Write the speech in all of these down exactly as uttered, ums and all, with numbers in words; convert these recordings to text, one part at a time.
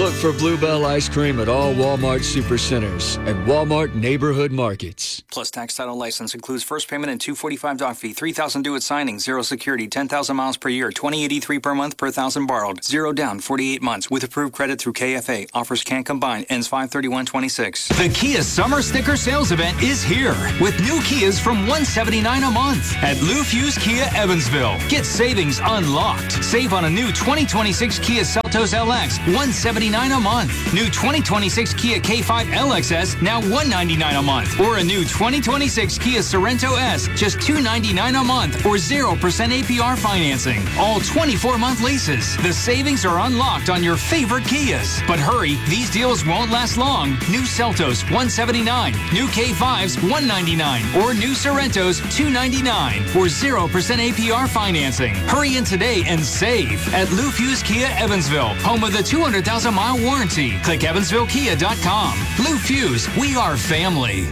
Look for Bluebell ice cream at all Walmart Supercenters and Walmart Neighborhood Markets. Plus tax title license includes first payment and two forty-five doc fee, three thousand due at signing, zero security, ten thousand miles per year, twenty eighty-three per month per thousand borrowed, zero down, forty-eight months with approved credit through K F A. Offers can't combine. Ends five thirty-one twenty-six. The Kia Summer Sticker Sales Event is here with new Kias from one hundred seventy-nine dollars a month at Lou Fuse Kia Evansville. Get savings unlocked. Save on a new twenty twenty-six Kia Seltos L X, one hundred seventy-nine dollars a month. New twenty twenty-six Kia K five L X S, now one hundred ninety-nine dollars a month. Or a new twenty twenty-six Kia Sorento S, just two hundred ninety-nine dollars a month or zero percent A P R financing. All twenty-four month leases. The savings are unlocked on your favorite Kias. But hurry, these deals won't last long. New Seltos, one hundred seventy-nine dollars. New K fives, one hundred ninety-nine dollars. Or new Sorrentos, two hundred ninety-nine dollars. Or zero percent A P R financing. Hurry in today and save at Lou Fuse Kia Evansville, home of the two hundred thousand mile warranty. Click evansville kia dot com. Lou Fuse, we are family.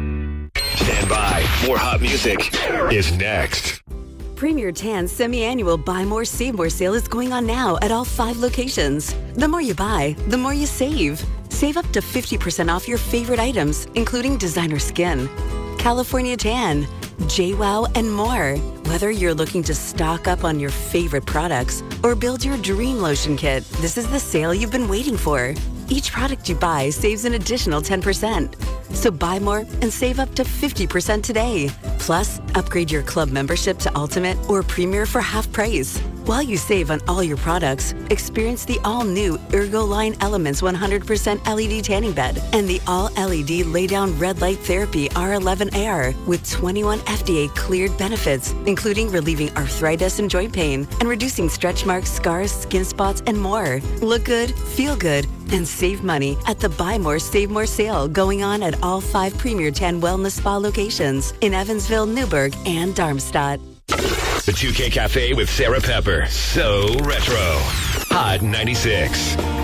Stand by. More hot music is next. Premier Tan semi-annual Buy More, Save More sale is going on now at all five locations. The more you buy, the more you save. Save up to fifty percent off your favorite items, including designer skin, California Tan, J WOW, and more. Whether you're looking to stock up on your favorite products or build your dream lotion kit, this is the sale you've been waiting for. Each product you buy saves an additional ten percent. So buy more and save up to fifty percent today. Plus, upgrade your club membership to Ultimate or Premier for half price. While you save on all your products, experience the all-new Ergoline Elements one hundred percent L E D tanning bed and the all-L E D lay-down red light therapy R eleven Air with twenty-one F D A-cleared benefits, including relieving arthritis and joint pain and reducing stretch marks, scars, skin spots, and more. Look good, feel good, and save money at the Buy More, Save More sale going on at all five Premier Tan Wellness Spa locations in Evansville, Newburgh, and Darmstadt. The two K Cafe with Sarah Pepper. So retro. Hot ninety-six.